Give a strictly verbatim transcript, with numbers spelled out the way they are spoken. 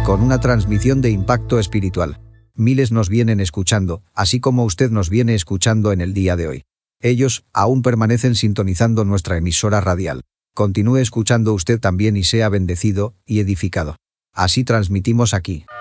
con una transmisión de impacto espiritual. Miles nos vienen escuchando, así como usted nos viene escuchando en el día de hoy. Ellos aún permanecen sintonizando nuestra emisora radial. Continúe escuchando usted también y sea bendecido y edificado. Así transmitimos aquí.